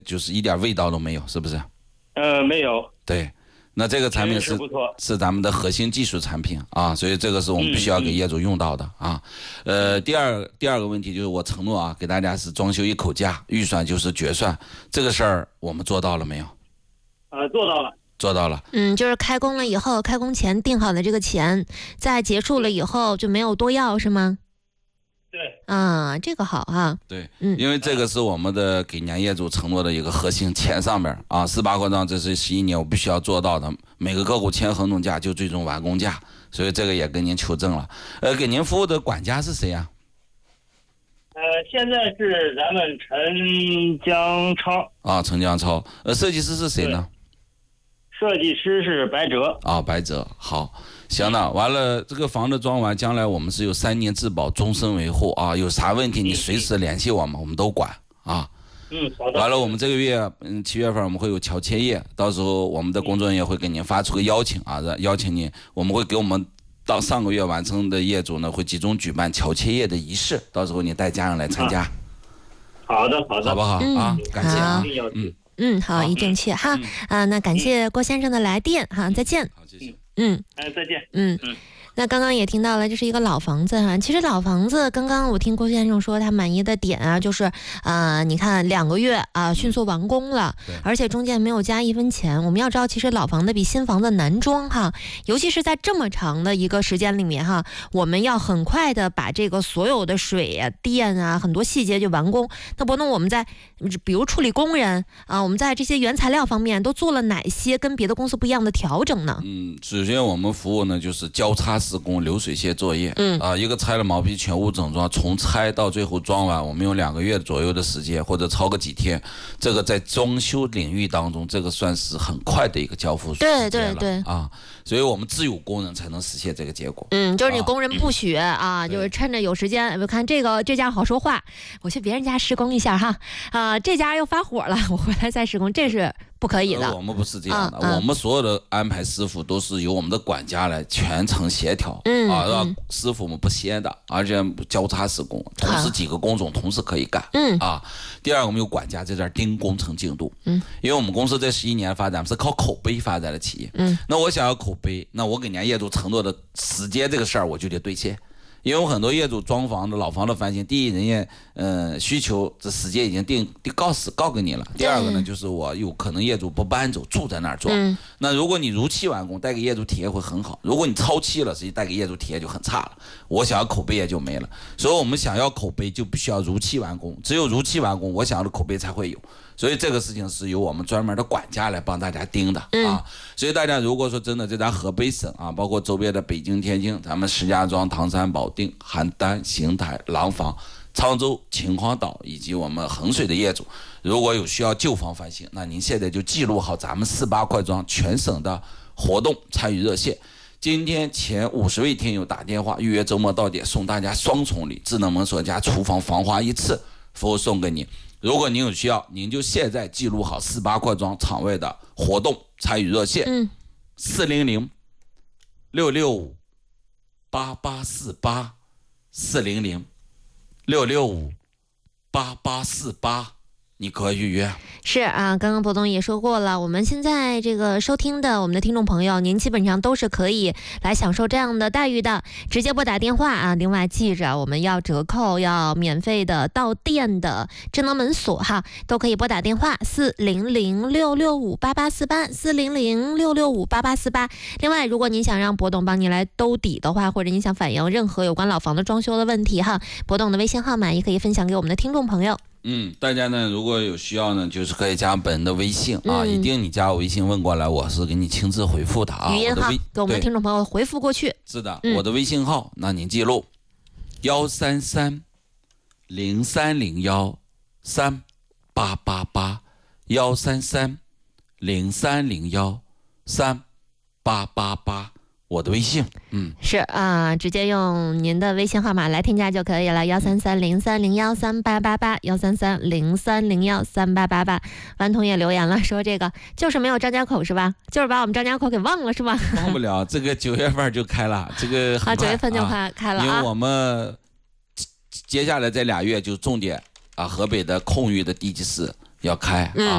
就是一点味道都没有，是不是？ 没有。 对，那这个产品是不错， 是咱们的核心技术产品啊，所以这个是我们必须要给业主用到的啊。第二个问题就是我承诺啊，给大家是装修一口价，预算就是决算，这个事儿我们做到了没有？ 做到了。 做到了。 就是开工了以后，开工前定好的这个钱，在结束了以后就没有多要，是吗？ 对。 这个好啊。 对，因为这个是我们的给年业主承诺的一个核心，钱上面啊，48块砖这是11年我必须要做到的，每个客户签合同价就最终完工价，所以这个也跟您求证了。给您服务的管家是谁呀？ 现在是咱们陈江超。 陈江超。设计师是谁呢？ 设计师是白哲。 白哲。好，行了，完了这个房子装完，将来我们是有3年质保，终身维护啊，有啥问题你随时联系我们，我们都管啊。 好的。 完了，我们这个月7月份我们会有乔迁夜，到时候我们的工作人员会给您发出个邀请啊，邀请您，我们会给我们到上个月完成的业主呢，会集中举办乔迁夜的仪式，到时候你带家人来参加。 好的， 好不好啊？感谢啊。 好，一正气哈。那感谢郭先生的来电哈，再见。 好，谢谢。 再见。 那刚刚也听到了，这是一个老房子哈。其实老房子，刚刚我听郭先生说他满意的点啊，就是你看2个月迅速完工了，而且中间没有加1分钱。我们要知道，其实老房子比新房子难装哈，尤其是在这么长的一个时间里面哈，我们要很快的把这个所有的水啊、电啊很多细节就完工。那伯农，我们在比如处理工人我们在这些原材料方面都做了哪些跟别的公司不一样的调整呢？ 首先我们服务呢就是交叉施工流水线作业。一个拆了毛坯全屋整装，从拆到最后装完，我们用2个月左右的时间，或者超个几天。这个在装修领域当中，这个算是很快的一个交付时间了。 对所以我们只有工人才能实现这个结果。 就是你工人不许就是趁着有时间，我看这家好说话，我去别人家施工一下哈。这家又发火了，我回来再施工，这是不可以的。 我们不是这样的，我们所有的安排师傅都是由我们的管家来全程协调。让师傅们不歇的，而且交叉施工，同时几个工种同时可以干。第二个，我们有管家在这儿盯工程进度。因为我们公司这11年发展是靠口碑发展的企业。那我想要口碑，那我给人家业主承诺的时间这个事儿我就得兑现。因为我很多业主装房的老房的翻新，第一人家需求这时间已经告给你了。第二个呢，就是我有可能业主不搬走，住在那儿装。那如果你如期完工，带给业主体验会很好；如果你超期了，实际带给业主体验就很差了。我想要口碑也就没了。所以我们想要口碑，就必须要如期完工。只有如期完工，我想要的口碑才会有。所以这个事情是由我们专门的管家来帮大家盯的所以大家如果说真的在咱河北省包括周边的北京、天津，咱们石家庄、唐山、保定、邯郸、邢台、廊坊、沧州、秦皇岛以及我们衡水的业主，如果有需要旧房翻新，那您现在就记录好咱们48块砖全省的活动参与热线。今天前50位听友打电话预约周末到点，送大家双重礼，智能门锁加厨房防滑1次服务送给你。如果您有需要，您就现在记录好48块砖场外的活动参与热线，400-665-8848，400-665-8848，你可以预约。 是刚刚博总也说过了，我们现在这个收听的我们的听众朋友，您基本上都是可以来享受这样的待遇的，直接拨打电话另外记着我们要折扣，要免费的到店的智能门锁都可以拨打电话400-665-8848，400-665-8848。另外，如果您想让博董帮您来兜底的话，或者您想反映任何有关老房的装修的问题博董的微信号码也可以分享给我们的听众朋友。 大家呢，如果有需要呢，就是可以加本人的微信一定你加我微信问过来，我是给你亲自回复的语音给我们的听众朋友回复过去。 是的，我的微信号，那您记录133-0301-38881，133-0301-38881，我的微信。 是直接用您的微信号码来添加就可以了，133-0301-38881，133-0301-38881。顽童也留言了，说这个就是没有张家口是吧？就是把我们张家口给忘了是吧？ 忘不了，这个9月份就开了，这个很快 9月份就开了因为我们接下来这2月就重点河北的空域的地级市要开